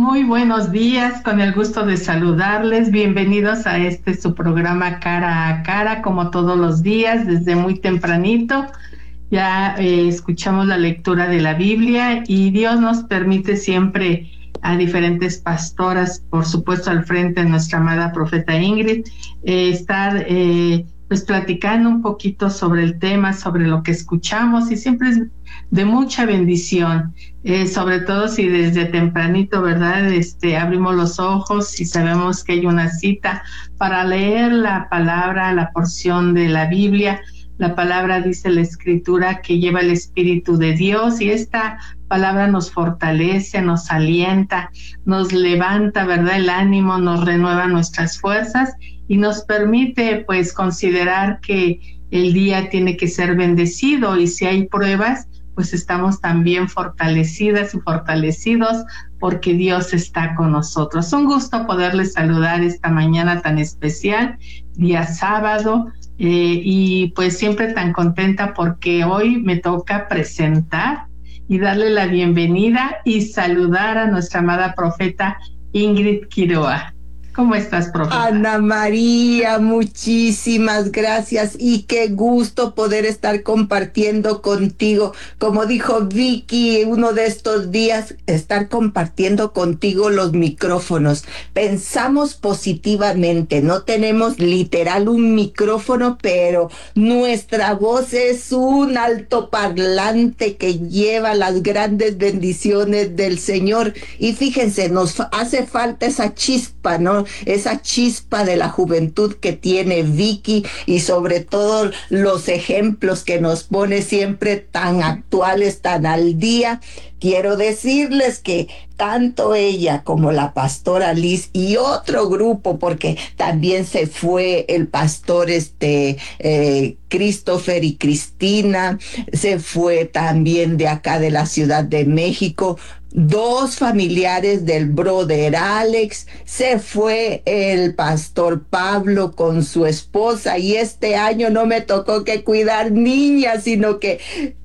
Muy buenos días, con el gusto de saludarles. Bienvenidos a su programa Cara a Cara, como todos los días, desde muy tempranito. Ya escuchamos la lectura de la Biblia y Dios nos permite siempre a diferentes pastoras, por supuesto al frente de nuestra amada profeta Ingrid, estar pues platicando un poquito sobre el tema, sobre lo que escuchamos, y siempre es de mucha bendición, sobre todo si desde tempranito, ¿verdad? Abrimos los ojos y sabemos que hay una cita para leer la palabra, la porción de la Biblia. La palabra, dice la Escritura, que lleva el Espíritu de Dios, y esta palabra nos fortalece, nos alienta, nos levanta, ¿verdad? El ánimo, nos renueva nuestras fuerzas y nos permite, pues, considerar que el día tiene que ser bendecido, y si hay pruebas, pues estamos también fortalecidas y fortalecidos porque Dios está con nosotros. Un gusto poderles saludar esta mañana tan especial, día sábado, y pues siempre tan contenta porque hoy me toca presentar y darle la bienvenida y saludar a nuestra amada profeta Ingrid Quiroa. ¿Cómo estás, profeta? Ana María, muchísimas gracias y qué gusto poder estar compartiendo contigo. Como dijo Vicky, uno de estos días, estar compartiendo contigo los micrófonos. Pensamos positivamente, no tenemos literal un micrófono, pero nuestra voz es un altoparlante que lleva las grandes bendiciones del Señor. Y fíjense, nos hace falta esa chispa, ¿no? Esa chispa de la juventud que tiene Vicky, y sobre todo los ejemplos que nos pone siempre tan actuales, tan al día. Quiero decirles que tanto ella como la pastora Liz y otro grupo, porque también se fue el pastor Christopher y Cristina, se fue también de acá de la Ciudad de México, dos familiares del brother Alex, se fue el pastor Pablo con su esposa, y este año no me tocó que cuidar niñas, sino que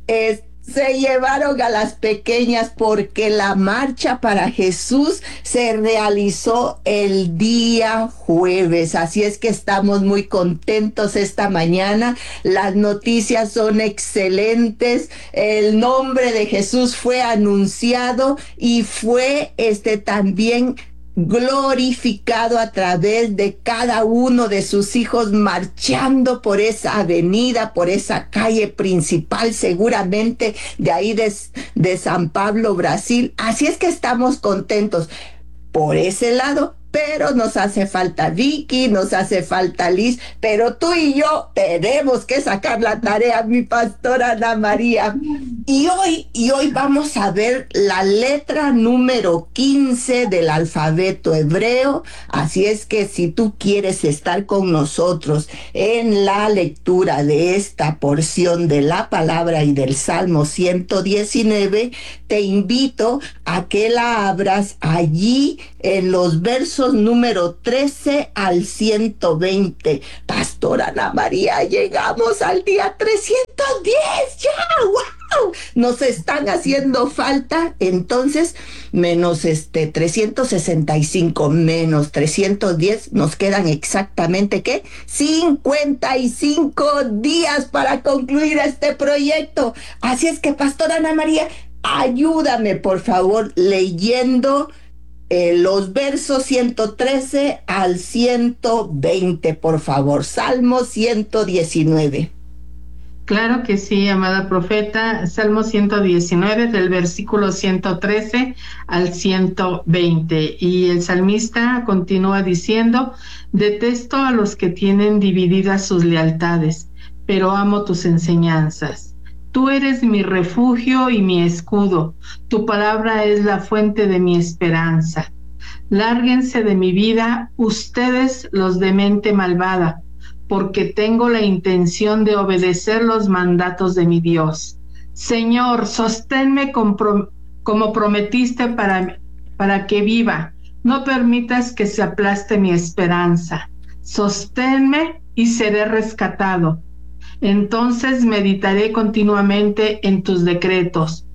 se llevaron a las pequeñas, porque la marcha para Jesús se realizó el día jueves. Así es que estamos muy contentos esta mañana. Las noticias son excelentes. El nombre de Jesús fue anunciado y fue también glorificado a través de cada uno de sus hijos marchando por esa avenida, por esa calle principal, seguramente de ahí de San Pablo, Brasil. Así es que estamos contentos por ese lado, pero nos hace falta Vicky, nos hace falta Liz, pero tú y yo tenemos que sacar la tarea, mi pastora Ana María. Y hoy vamos a ver la letra número 15 del alfabeto hebreo. Así es que si tú quieres estar con nosotros en la lectura de esta porción de la palabra y del Salmo 119, te invito a que la abras allí en los versos número 13 al 120. Pastora Ana María, llegamos al día 310, ya, ¡wow! Nos están haciendo falta, entonces, menos 365 menos 310, nos quedan exactamente, ¿qué? 55 días para concluir este proyecto. Así es que, pastora Ana María, ayúdame, por favor, leyendo los versos 113 al 120, por favor. Salmo 119. Claro que sí, amada profeta. Salmo 119, del versículo 113 al 120. Y el salmista continúa diciendo: detesto a los que tienen divididas sus lealtades, pero amo tus enseñanzas. Tú eres mi refugio y mi escudo. Tu palabra es la fuente de mi esperanza. Lárguense de mi vida, ustedes los de mente malvada, porque tengo la intención de obedecer los mandatos de mi Dios. Señor, sosténme como prometiste para que viva. No permitas que se aplaste mi esperanza. Sosténme y seré rescatado. Entonces meditaré continuamente en tus decretos.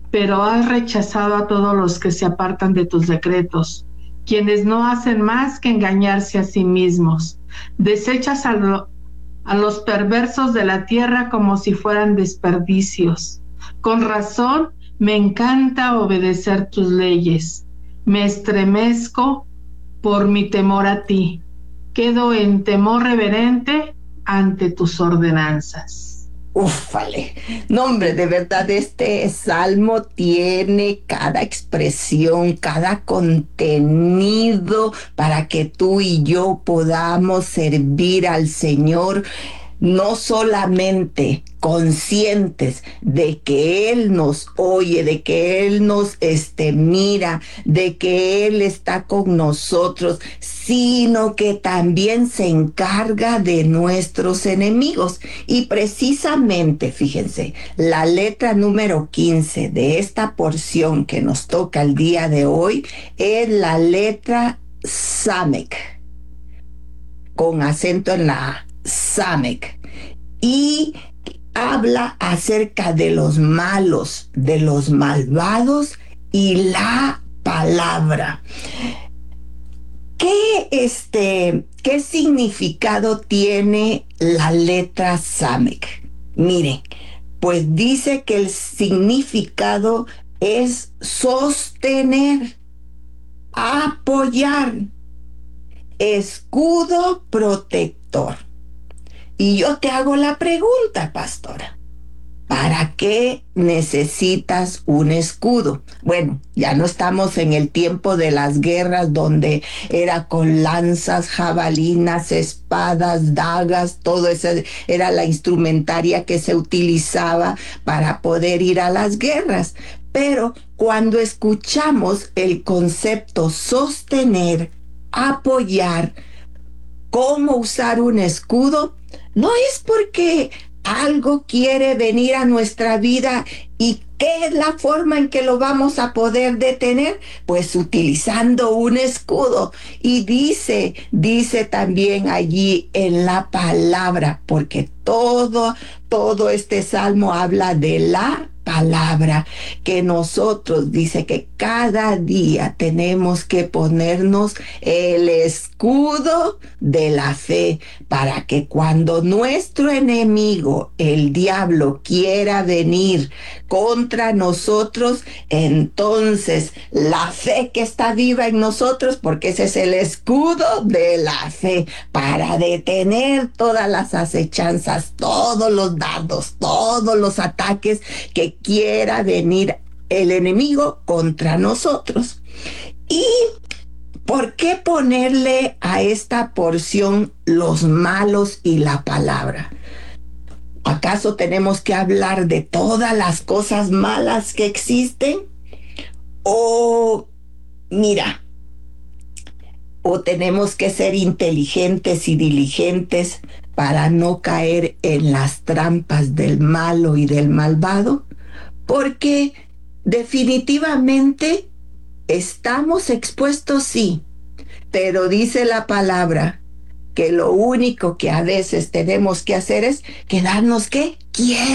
pero has rechazado a todos los que se apartan de tus decretos, quienes no hacen más que engañarse a sí mismos. Desechas a los perversos de la tierra como si fueran desperdicios. Con razón, me encanta obedecer tus leyes. Me estremezco por mi temor a ti. Quedo en temor reverente ante tus ordenanzas. Ufale, no hombre, de verdad este salmo tiene cada expresión, cada contenido para que tú y yo podamos servir al Señor, no solamente conscientes de que Él nos oye, de que Él nos mira, de que Él está con nosotros, sino que también se encarga de nuestros enemigos. Y precisamente, fíjense, la letra número 15 de esta porción que nos toca el día de hoy es la letra Samek, con acento en la A, Samek. Y habla acerca de los malos, de los malvados y la palabra. ¿Qué significado tiene la letra Samek? Miren, pues dice que el significado es sostener, apoyar, escudo protector. Y yo te hago la pregunta, pastora, ¿para qué necesitas un escudo? Bueno, ya no estamos en el tiempo de las guerras donde era con lanzas, jabalinas, espadas, dagas, todo eso era la instrumentaria que se utilizaba para poder ir a las guerras. Pero cuando escuchamos el concepto sostener, apoyar, cómo usar un escudo, no es porque algo quiere venir a nuestra vida y ¿qué es la forma en que lo vamos a poder detener? Pues utilizando un escudo. Y dice también allí en la palabra, porque todo este salmo habla de la palabra, que nosotros, dice que cada día tenemos que ponernos el escudo de la fe para que cuando nuestro enemigo, el diablo, quiera venir contra nosotros, entonces la fe que está viva en nosotros, porque ese es el escudo de la fe, para detener todas las acechanzas, todos los dardos, todos los ataques que quiera venir el enemigo contra nosotros. ¿Y por qué ponerle a esta porción los malos y la palabra? ¿Acaso tenemos que hablar de todas las cosas malas que existen? O, mira, o tenemos que ser inteligentes y diligentes para no caer en las trampas del malo y del malvado, porque definitivamente estamos expuestos, sí, pero dice la palabra que lo único que a veces tenemos que hacer es quedarnos, ¿qué? Quietos.